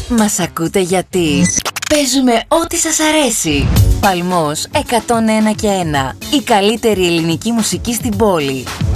Μας ακούτε γιατί παίζουμε ό,τι σας αρέσει. Παλμός 101 και 1. Η καλύτερη ελληνική μουσική στην πόλη.